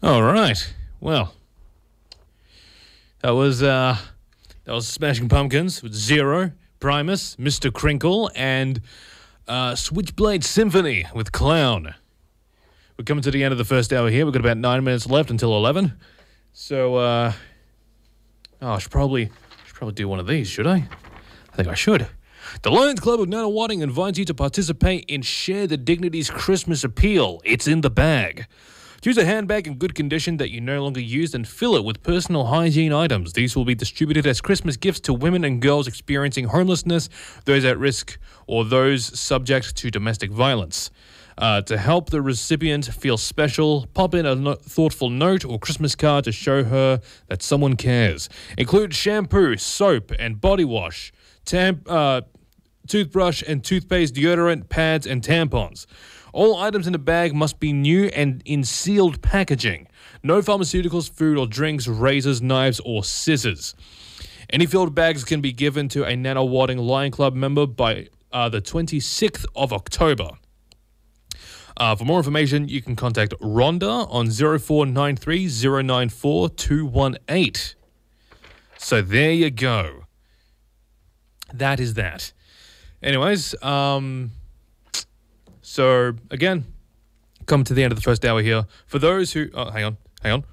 All right. Well, that was Smashing Pumpkins with Zero, Primus, Mr. Crinkle, and Switchblade Symphony with Clown. We're coming to the end of the first hour here. We've got about 9 minutes left until 11. So, I should probably do one of these, should I? I think I should. The Lions Club of Nunawading invites you to participate in Share the Dignity's Christmas Appeal. It's in the bag. Choose a handbag in good condition that you no longer use and fill it with personal hygiene items. These will be distributed as Christmas gifts to women and girls experiencing homelessness, those at risk, or those subject to domestic violence. To help the recipient feel special, pop in a thoughtful note or Christmas card to show her that someone cares. Include shampoo, soap, and body wash, toothbrush and toothpaste, deodorant, pads, and tampons. All items in the bag must be new and in sealed packaging. No pharmaceuticals, food or drinks, razors, knives, or scissors. Any filled bags can be given to a Nunawading Lion Club member by the 26th of October. For more information, you can contact Rhonda on 0493 094 218. So there you go. That is that. Anyways, so, again, come to the end of the first hour here. For those who... Oh, hang on.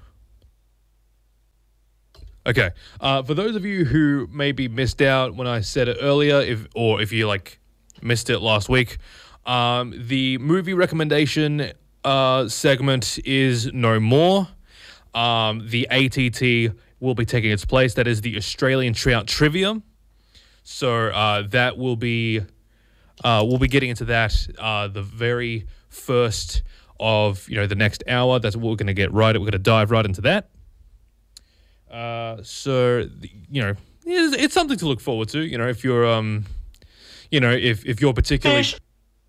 Okay. For those of you who maybe missed out when I said it earlier, if you, missed it last week, the movie recommendation segment is no more. The ATT will be taking its place. That is the Australian Trout Trivia. So, that will be... we'll be getting into that the very first of the next hour. That's what we're going to get right. We're going to dive right into that. It's something to look forward to. If you're if you're particularly Fish.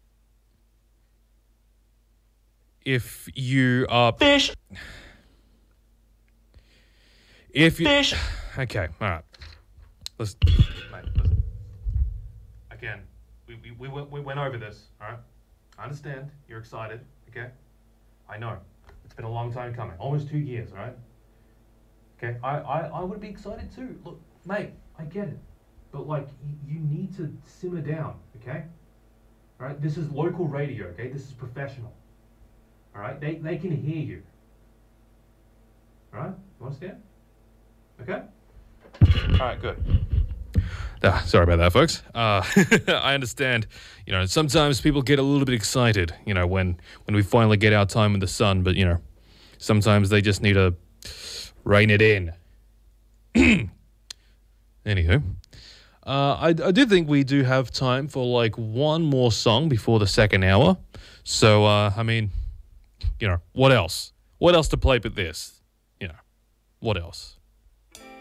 If you are Fish. If you Fish. Okay, all right. Listen. Again. We went over this, all right? I understand. You're excited, okay? I know. It's been a long time coming. Almost 2 years, all right? Okay? I would be excited too. Look, mate, I get it. But, you need to simmer down, okay? All right? This is local radio, okay? This is professional. All right? They can hear you. All right? You understand? Okay? All right, good. Sorry about that, folks. I understand, sometimes people get a little bit excited, when we finally get our time in the sun, but, sometimes they just need to rein it in. Anywho, I do think we do have time for, one more song before the second hour. So, what else? What else to play but this? What else?